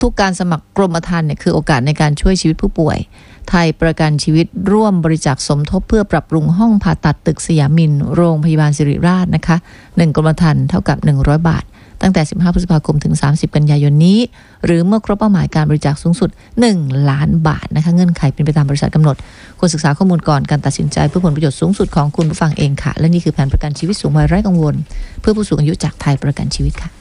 ทุกการสมัครกรมธรรม์เนี่ยคือโอกาสในการช่วยชีวิตผู้ป่วยไทยประกันชีวิตร่วมบริจาคสมทบเพื่อปรับปรุงห้องผ่าตัดตึกสยามินโรงพยาบาลศิริราชนะคะ1กรมธรรม์เท่ากับ100บาทตั้งแต่15พฤษภาคมถึง30กันยายนนี้หรือเมื่อครบเป้าหมายการบริจาคสูงสุด1ล้านบาทนะคะเงื่อนไขเป็นไปตามบริษัทกำหนดควรศึกษาข้อมูลก่อนการตัดสินใจเพื่อผลประโยชน์สูงสุดของคุณผู้ฟังเองค่ะและนี่คือแผนประกันชีวิตสูงวัยไร้กังวลเพื่อผู้สูงอายุจากไทยประกันชีวิตค่ะ